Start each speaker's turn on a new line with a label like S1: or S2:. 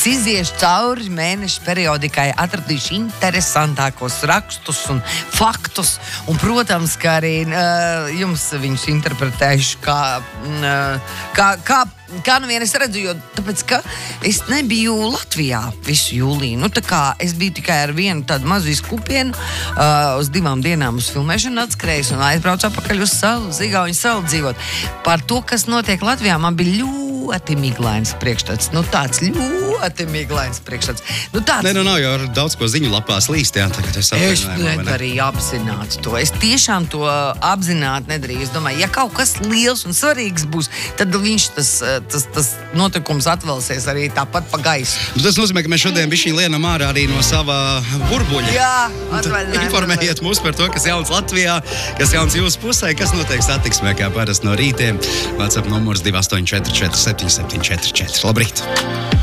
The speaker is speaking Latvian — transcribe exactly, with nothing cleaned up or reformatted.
S1: iziešu cauri mēnešu periodikai, atradīšu interesantākos rakstus un faktus, un, protams, ka arī uh, jums viņus interpretēšu kā, uh, kā, kā Kā nu vien es redzu, jo tāpēc, ka es nebiju Latvijā visu jūliju. Nu, tā kā es biju tikai ar vienu tādu mazu izkupienu, uh, uz divām dienām uz filmēšanu atskrējus un aizbraucu apakaļ uz salu, uz Igauņu salu dzīvot. Par to, kas notiek Latvijā, man bija ļoti miglains priekšstats. Nu, tāds ļoti miglains priekšstats. Nu, tāds...
S2: Nē, nu nav jau daudz ko ziņu lapās līst, jā, tagad es
S1: Es nedarīju apzināti to. Es tiešām to apzināti nedarīju. Es domāju, ja kaut kas liels un svarīgs būs, tad viņš tas, tas, tas notikums atvelsies arī tāpat pa gaisu.
S2: Nu, tas nozīmē, ka mēs šodien bišķi lienam ārā arī no sava burbuļa.
S1: Jā, atvaļinājums.
S2: Informējiet mūs par to, kas jauns Latvijā, kas jauns jūsu pusē, kas notiek satiksmē, kā parasti no rītiem. WhatsApp numurs divi astoņi četri četri septiņi septiņi četri četri. Labrīt!